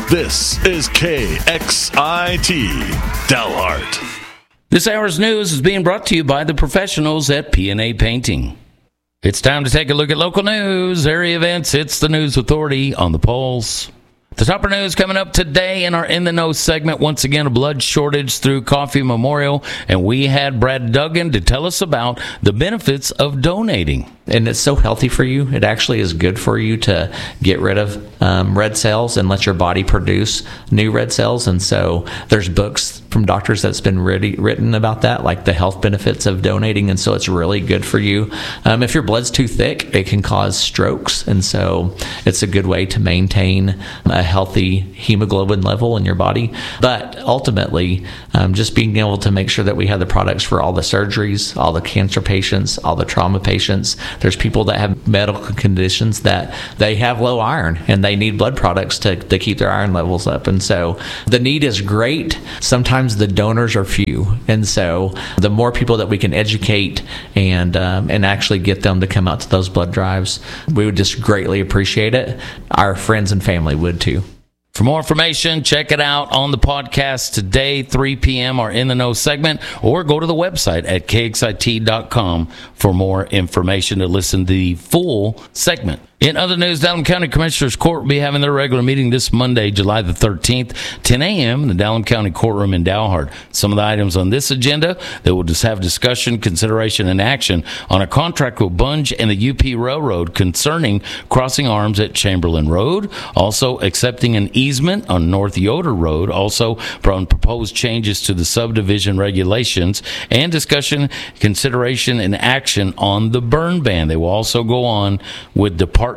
This is KXIT Dalhart. This hour's news is being brought to you by the professionals at P&A Painting. It's time to take a look at local news, area events. It's the News Authority on the Pulse. The top of news coming up today in our In the Know segment. Once again, a blood shortage through Coffee Memorial. And we had Brad Duggan to tell us about the benefits of donating. And it's so healthy for you. It actually is good for you to get rid of red cells and let your body produce new red cells. And so there's books from doctors that's been written about that, like the health benefits of donating. And so it's really good for you. If your blood's too thick, it can cause strokes. And so it's a good way to maintain a healthy hemoglobin level in your body. But ultimately, just being able to make sure that we have the products for all the surgeries, all the cancer patients, all the trauma patients. There's people that have medical conditions that they have low iron and they need blood products to keep their iron levels up. And so the need is great. Sometimes the donors are few. And so the more people that we can educate and actually get them to come out to those blood drives, we would just greatly appreciate it. Our friends and family would too. For more information, check it out on the podcast today, 3 p.m., our In the Know segment, or go to the website at kxit.com for more information to listen to the full segment. In other news, Dallam County Commissioners Court will be having their regular meeting this Monday, July the 13th, 10 a.m. in the Dallam County Courtroom in Dalhart. Some of the items on this agenda that will just have discussion, consideration, and action on a contract with Bunge and the UP Railroad concerning crossing arms at Chamberlain Road, also accepting an easement on North Yoder Road, also on proposed changes to the subdivision regulations, and discussion, consideration, and action on the burn ban. They will also go on with departmental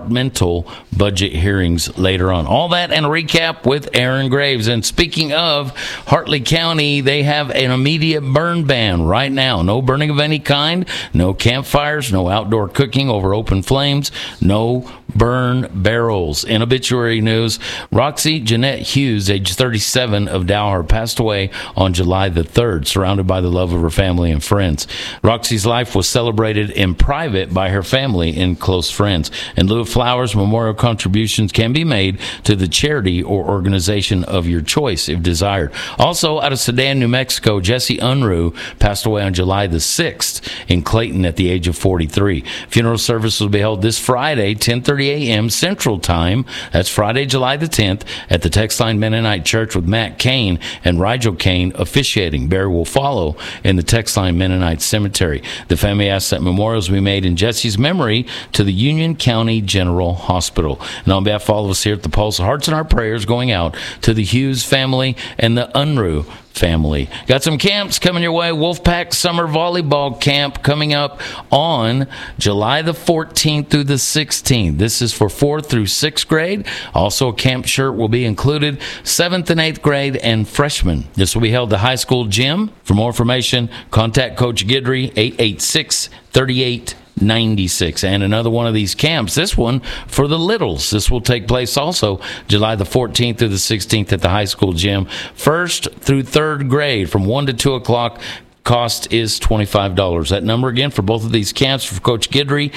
budget hearings later on. All that and a recap with Aaron Graves. And speaking of Hartley County, they have an immediate burn ban right now. No burning of any kind, no campfires, no outdoor cooking over open flames, no burn barrels. In obituary news, Roxy Jeanette Hughes, age 37, of Dalhart, passed away on July the 3rd, surrounded by the love of her family and friends. Roxy's life was celebrated in private by her family and close friends. In lieu of flowers, memorial contributions can be made to the charity or organization of your choice if desired. Also, out of Sedan, New Mexico, Jesse Unruh passed away on July the 6th in Clayton at the age of 43. Funeral service will be held this Friday, 10:30 a.m. Central Time. That's Friday, July the 10th, at the Textline Mennonite Church with Matt Kane and Rigel Kane officiating. Burial will follow in the Textline Mennonite Cemetery. The family asks that memorials be made in Jesse's memory to the Union County General Hospital. And on behalf of all of us here at the Pulse, hearts and our prayers going out to the Hughes family and the Unruh family. Got some camps coming your way. Wolfpack Summer Volleyball Camp coming up on July the 14th through the 16th. This is for 4th through 6th grade. Also, a camp shirt will be included, 7th and 8th grade and freshmen. This will be held at the high school gym. For more information, contact Coach Guidry, 886-3896. And another one of these camps, this one for the littles. This will take place also July the 14th through the 16th at the high school gym. 1st through 3rd grade from 1 to 2 o'clock. Cost is $25. That number again for both of these camps for Coach Guidry,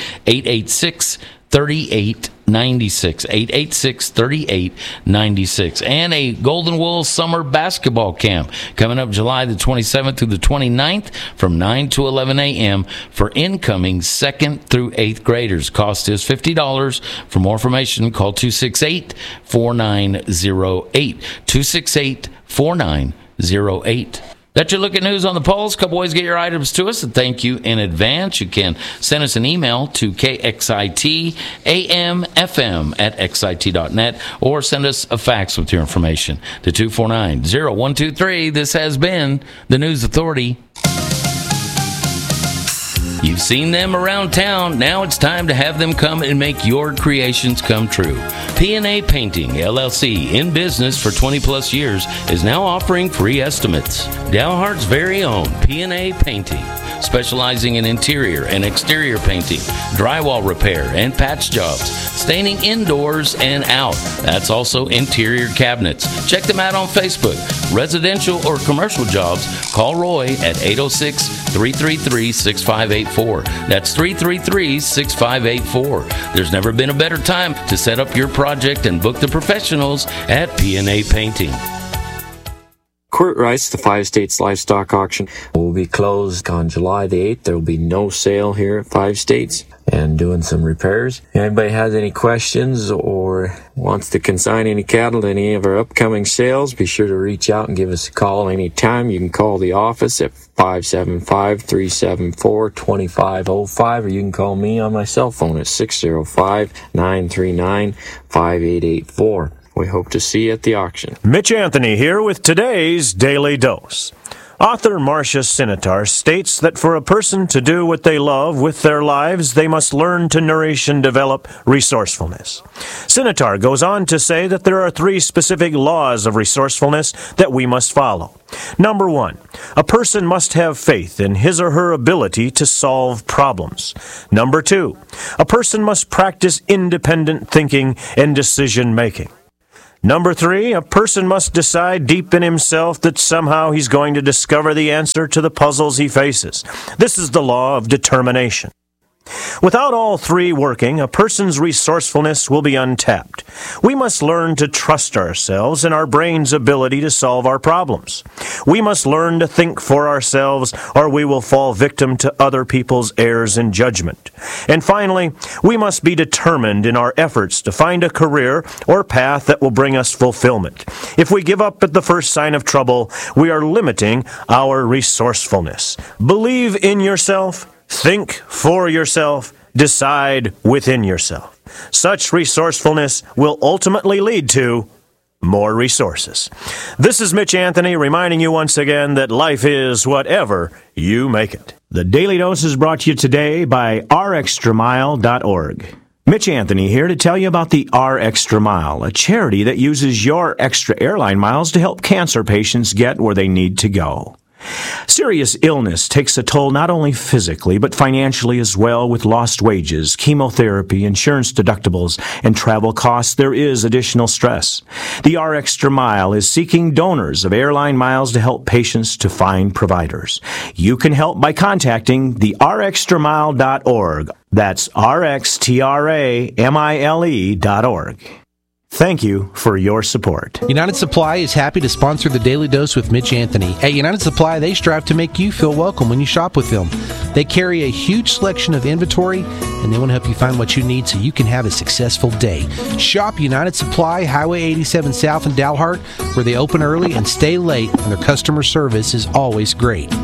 886-3896. 886-3896. And a Golden Wool Summer Basketball Camp coming up July the 27th through the 29th from 9 to 11 a.m. for incoming 2nd through 8th graders. Cost is $50. For more information, call 268-4908. 268-4908. That's your look at news on the Pulse. Couple ways to get your items to us, and thank you in advance. You can send us an email to kxitamfm@xit.net or send us a fax with your information to 249-0123. This has been the News Authority. You've seen them around town. Now it's time to have them come and make your creations come true. P&A Painting, LLC, in business for 20-plus years, is now offering free estimates. Dalhart's very own P&A Painting. specializing in interior and exterior painting, drywall repair, and patch jobs, staining indoors and out. That's also interior cabinets. Check them out on Facebook. Residential or commercial jobs, call Roy at 806-333-6584. That's 333-6584. There's never been a better time to set up your project and book the professionals at P&A Painting. Court Rice, the Five States Livestock Auction, will be closed on July the 8th. There will be no sale here at Five States and doing some repairs. Anybody has any questions or wants to consign any cattle to any of our upcoming sales, be sure to reach out and give us a call anytime. You can call the office at 575-374-2505, or you can call me on my cell phone at 605-939-5884. We hope to see you at the auction. Mitch Anthony here with today's Daily Dose. Author Marcia Sinitar states that for a person to do what they love with their lives, they must learn to nourish and develop resourcefulness. Sinitar goes on to say that there are 3 specific laws of resourcefulness that we must follow. Number 1, a person must have faith in his or her ability to solve problems. Number 2, a person must practice independent thinking and decision-making. Number 3, a person must decide deep in himself that somehow he's going to discover the answer to the puzzles he faces. This is the law of determination. Without all 3 working, a person's resourcefulness will be untapped. We must learn to trust ourselves and our brain's ability to solve our problems. We must learn to think for ourselves, or we will fall victim to other people's errors in judgment. And finally, we must be determined in our efforts to find a career or path that will bring us fulfillment. If we give up at the first sign of trouble, we are limiting our resourcefulness. Believe in yourself. Think for yourself, decide within yourself. Such resourcefulness will ultimately lead to more resources. This is Mitch Anthony reminding you once again that life is whatever you make it. The Daily Dose is brought to you today by rextramile.org. Mitch Anthony here to tell you about the R Extra Mile, a charity that uses your extra airline miles to help cancer patients get where they need to go. Serious illness takes a toll not only physically, but financially as well. With lost wages, chemotherapy, insurance deductibles, and travel costs, there is additional stress. The R Extra Mile is seeking donors of airline miles to help patients to find providers. You can help by contacting the rxtramile.org. That's rxtramile.org. Thank you for your support. United Supply is happy to sponsor the Daily Dose with Mitch Anthony. At United Supply, they strive to make you feel welcome when you shop with them. They carry a huge selection of inventory, and they want to help you find what you need so you can have a successful day. Shop United Supply, Highway 87 South in Dalhart, where they open early and stay late, and their customer service is always great.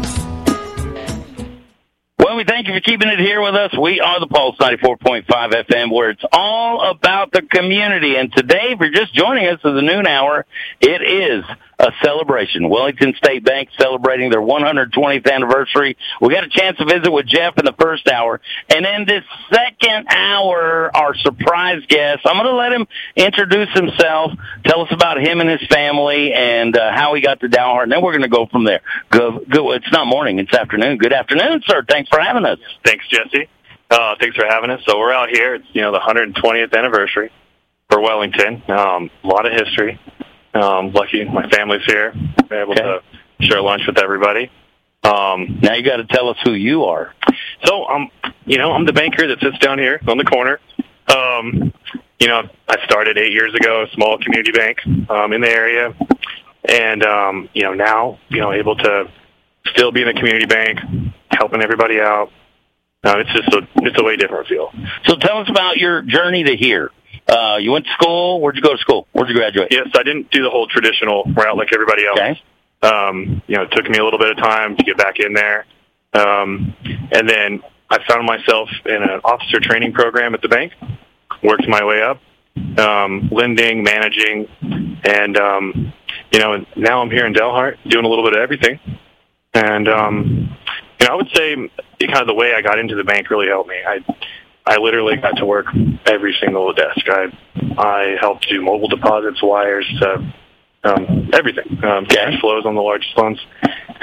Well, we thank you for keeping it here with us. We are the Pulse 94.5 FM, where it's all about the community. And today, if you're just joining us at the noon hour, it is a celebration. Wellington State Bank celebrating their 120th anniversary. We got a chance to visit with Jeff in the first hour. And in this second hour, our surprise guest, I'm going to let him introduce himself, tell us about him and his family, and how he got to Dalhart. And then we're going to go from there. Go. It's not morning, it's afternoon. Good afternoon, sir. Thanks for having us. Thanks, Jesse. Thanks for having us. So we're out here. It's, the 120th anniversary for Wellington. A lot of history. Lucky my family's here. We're able to share lunch with everybody. Now you got to tell us who you are. So I'm the banker that sits down here on the corner. I started 8 years ago, a small community bank in the area, and now able to still be in the community bank, helping everybody out. It's a way different feel. So tell us about your journey to here. You went to school. Where'd you go to school? Where'd you graduate? Yes, I didn't do the whole traditional route like everybody else. Okay. It took me a little bit of time to get back in there. And then I found myself in an officer training program at the bank, worked my way up, lending, managing, and, now I'm here in Dalhart doing a little bit of everything. And, I would say kind of the way I got into the bank really helped me. I literally got to work every single desk. I helped do mobile deposits, wires, everything, cash flows on the largest loans.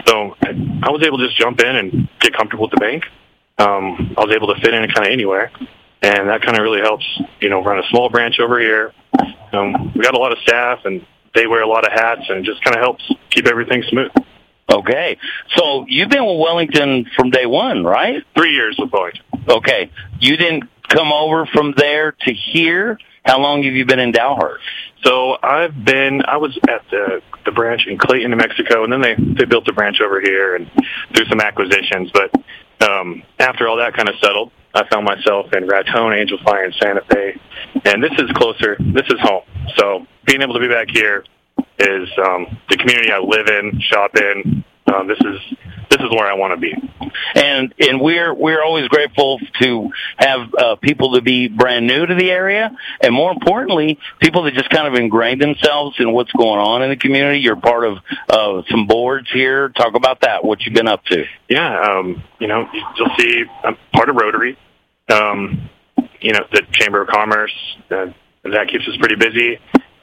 So I was able to just jump in and get comfortable with the bank. I was able to fit in kind of anywhere, and that kind of really helps, run a small branch over here. We got a lot of staff, and they wear a lot of hats, and it just kind of helps keep everything smooth. Okay. So you've been with Wellington from day one, right? 3 years with Wellington. Okay. You didn't come over from there to here? How long have you been in Dalhart? So I was at the branch in Clayton, New Mexico, and then they built a branch over here and through some acquisitions. But after all that kind of settled, I found myself in Raton, Angel Fire, and Santa Fe. And this is closer. This is home. So being able to be back here is the community I live in, shop in. This is where I want to be. And we're always grateful to have people to be brand new to the area, and more importantly, people that just kind of ingrain themselves in what's going on in the community. You're part of some boards here. Talk about that. What you've been up to? Yeah, you'll see I'm part of Rotary. The Chamber of Commerce. That keeps us pretty busy.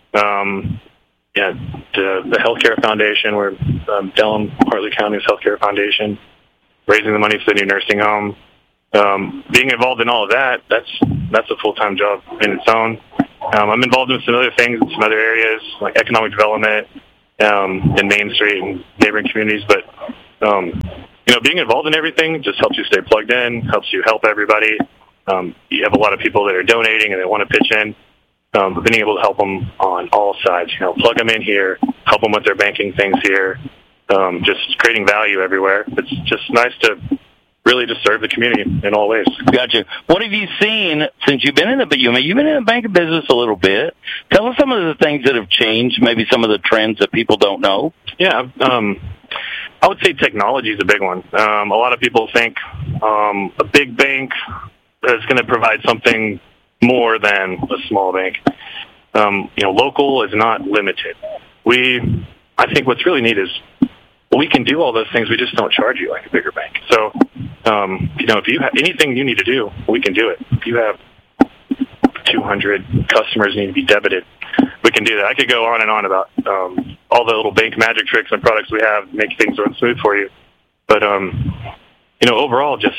The Healthcare Foundation, we're Dellum Hartley County's Healthcare Foundation, raising the money for the new nursing home. Being involved in all of that, that's a full-time job in its own. I'm involved in some other things in some other areas, like economic development in Main Street and neighboring communities. But, being involved in everything just helps you stay plugged in, helps you help everybody. You have a lot of people that are donating and they want to pitch in. But being able to help them on all sides, plug them in here, help them with their banking things here, just creating value everywhere. It's just nice to really just serve the community in all ways. Gotcha. What have you seen since you've been in you've been in the banking business a little bit? Tell us some of the things that have changed, maybe some of the trends that people don't know. Yeah, I would say technology is a big one. A lot of people think a big bank is going to provide something more than a small bank. Local is not limited. I think what's really neat is we can do all those things. We just don't charge you like a bigger bank. So, if you have anything you need to do, we can do it. If you have 200 customers need to be debited, we can do that. I could go on and on about all the little bank magic tricks and products we have, make things run smooth for you. But, overall, just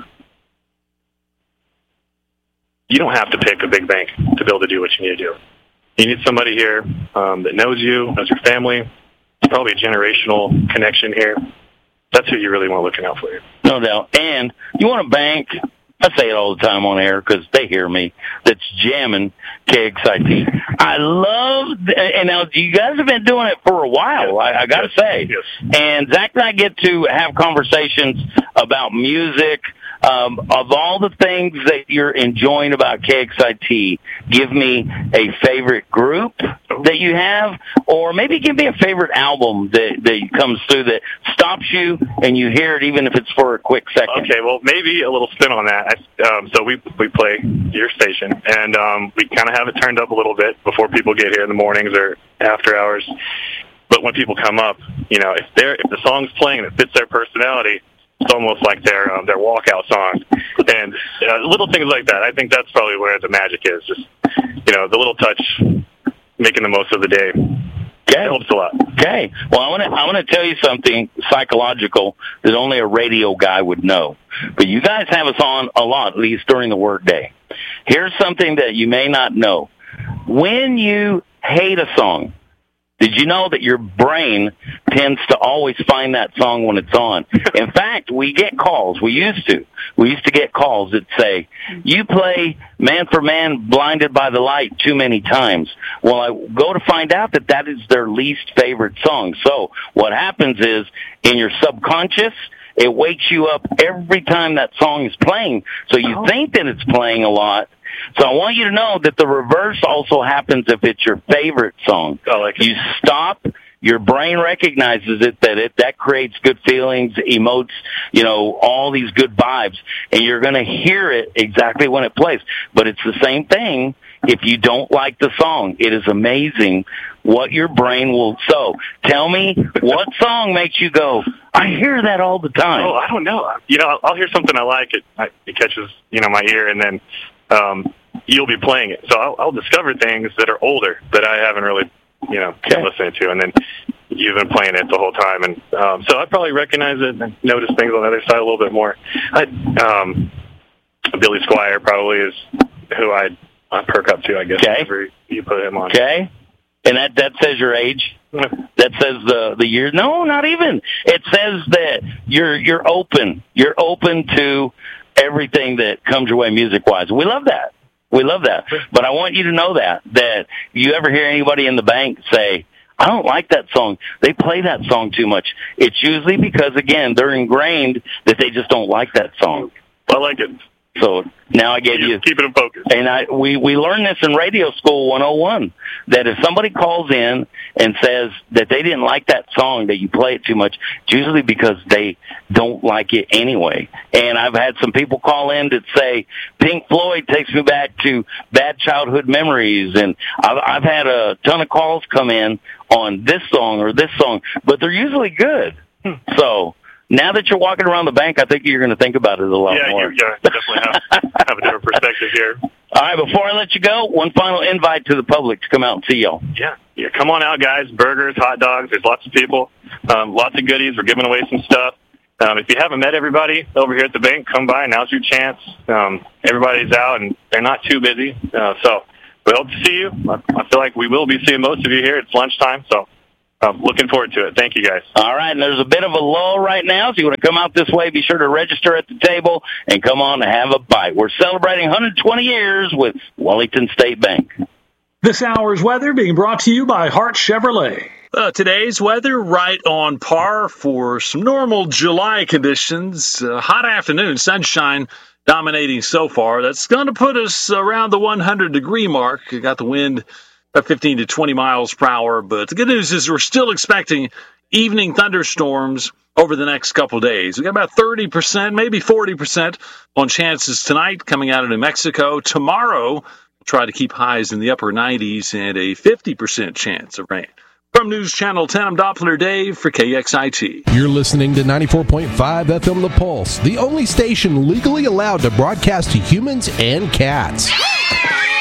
you don't have to pick a big bank to be able to do what you need to do. You need somebody here that knows you, knows your family. It's probably a generational connection here. That's who you really want looking out for you. No doubt. And you want a bank, I say it all the time on air because they hear me, that's jamming KXIT. I love, and now you guys have been doing it for a while, yes. I got to say. Yes. And Zach and I get to have conversations about music. Of all the things that you're enjoying about KXIT, give me a favorite group that you have, or maybe give me a favorite album that comes through that stops you and you hear it even if it's for a quick second. Okay, well, maybe a little spin on that. So we play your station, and we kind of have it turned up a little bit before people get here in the mornings or after hours. But when people come up, if the song's playing and it fits their personality, it's almost like their walkout song, and little things like that. I think that's probably where the magic is. Just the little touch, making the most of the day. Okay. It helps a lot. Okay. Well, I want to tell you something psychological that only a radio guy would know. But you guys have us on a lot, at least during the workday. Here's something that you may not know. When you hate a song, did you know that your brain tends to always find that song when it's on? In fact, we get calls. We used to get calls that say, you play Man for Man, Blinded by the Light too many times. Well, I go to find out that is their least favorite song. So what happens is, in your subconscious, it wakes you up every time that song is playing. So you think that it's playing a lot. So I want you to know that the reverse also happens if it's your favorite song. I like it. You stop, your brain recognizes it, that creates good feelings, emotes, all these good vibes, and you're going to hear it exactly when it plays. But it's the same thing if you don't like the song. It is amazing what your brain will. So tell me, what song makes you go, I hear that all the time? Oh, I don't know. I'll hear something I like, it catches, my ear, and then you'll be playing it. So I'll discover things that are older that I haven't really, been listening to. And then you've been playing it the whole time. And so I probably recognize it and notice things on the other side a little bit more. Billy Squier probably is who I perk up to, I guess, whenever you put him on. Okay. And that says your age? That says the year? No, not even. It says that you're open. You're open to everything that comes your way music-wise. We love that. We love that. But I want you to know that you ever hear anybody in the bank say, I don't like that song. They play that song too much. It's usually because, again, they're ingrained that they just don't like that song. I like it. So now I gave you... Keep it in focus. And we learned this in Radio School 101, that if somebody calls in and says that they didn't like that song, that you play it too much, it's usually because they don't like it anyway. And I've had some people call in that say, Pink Floyd takes me back to bad childhood memories. And I've had a ton of calls come in on this song or this song, but they're usually good. So... now that you're walking around the bank, I think you're going to think about it a lot more. Yeah, definitely have a different perspective here. All right, before I let you go, one final invite to the public to come out and see y'all. Yeah, come on out, guys. Burgers, hot dogs. There's lots of people, lots of goodies. We're giving away some stuff. If you haven't met everybody over here at the bank, come by. Now's your chance. Everybody's out, and they're not too busy. So we hope to see you. I feel like we will be seeing most of you here. It's lunchtime, so... looking forward to it. Thank you, guys. All right, and there's a bit of a lull right now, so you want to come out this way, be sure to register at the table and come on and have a bite. We're celebrating 120 years with Wellington State Bank. This hour's weather being brought to you by Hart Chevrolet. Today's weather right on par for some normal July conditions. Hot afternoon, sunshine dominating so far. That's going to put us around the 100-degree mark. You got the wind about 15 to 20 miles per hour. But the good news is we're still expecting evening thunderstorms over the next couple of days. We got about 30%, maybe 40% on chances tonight coming out of New Mexico. Tomorrow, we'll try to keep highs in the upper 90s and a 50% chance of rain. From News Channel 10, I'm Doppler Dave for KXIT. You're listening to 94.5 FM The Pulse, the only station legally allowed to broadcast to humans and cats.